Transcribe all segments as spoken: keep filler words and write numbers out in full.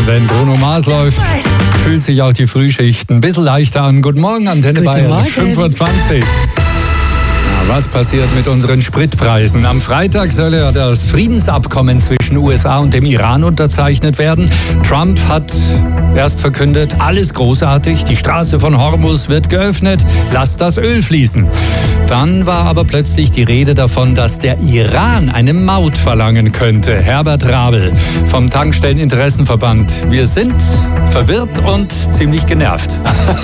wenn Bruno Mars läuft, fühlt sich auch die Frühschicht ein bisschen leichter an. Guten Morgen, Antenne Guten Bayern, Morgen. fünf Uhr zwanzig. Ja, was passiert mit unseren Spritpreisen? Am Freitag soll ja das Friedensabkommen zwischen U S A und dem Iran unterzeichnet werden. Trump hat erst verkündet, alles großartig, die Straße von Hormuz wird geöffnet, lasst das Öl fließen. Dann war aber plötzlich die Rede davon, dass der Iran eine Maut verlangen könnte. Herbert Rabel vom Tankstelleninteressenverband. Wir sind verwirrt und ziemlich genervt.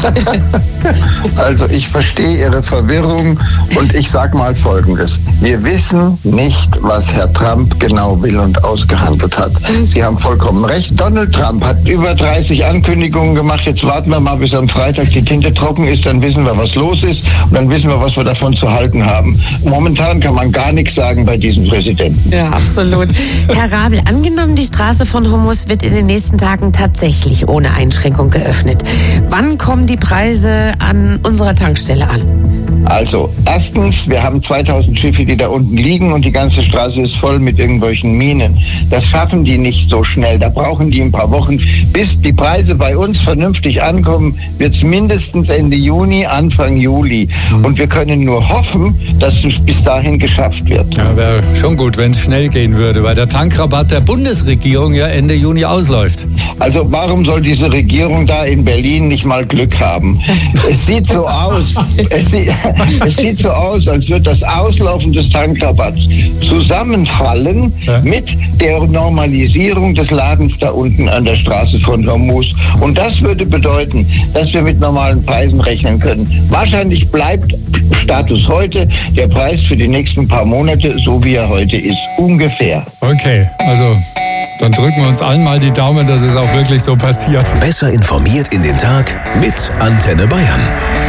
Also ich verstehe Ihre Verwirrung und ich sage mal Folgendes. Wir wissen nicht, was Herr Trump genau will und ausgehandelt hat. Sie haben vollkommen recht. Donald Trump hat über dreißig Ankündigungen gemacht. Jetzt warten wir mal, bis am Freitag die Tinte trocken ist. Dann wissen wir, was los ist. Und dann wissen wir, was wir davon zu halten haben. Momentan kann man gar nichts sagen bei diesem Präsidenten. Ja, absolut. Herr Rabel, angenommen, die Straße von Hormuz wird in den nächsten Tagen tatsächlich ohne Einschränkung geöffnet. Wann kommen die Preise an unserer Tankstelle an? Also, erstens, wir haben zweitausend Schiffe, die da unten liegen und die ganze Straße ist voll mit irgendwelchen Minen. Das schaffen die nicht so schnell. Da brauchen die ein paar Wochen. Bis die Preise bei uns vernünftig ankommen, wird es mindestens Ende Juni, Anfang Juli. Und wir können nur hoffen, dass es bis dahin geschafft wird. Ja, wäre schon gut, wenn es schnell gehen würde, weil der Tankrabatt der Bundesregierung ja Ende Juni ausläuft. Also warum soll diese Regierung da in Berlin nicht mal Glück haben? Es sieht so aus, es sieht, es sieht so aus, als würde das Auslaufen des Tankrabatts zusammenfallen ja. mit der Normalisierung des Ladens da unten an der Straße von Hormuz. Und das würde bedeuten, dass wir mit normalen Preisen rechnen können. Wahrscheinlich bleibt Status heute der Preis für die nächsten paar Monate so, wie er heute ist. Ungefähr. Okay, also dann drücken wir uns allen mal die Daumen, dass es auch wirklich so passiert. Besser informiert in den Tag mit Antenne Bayern.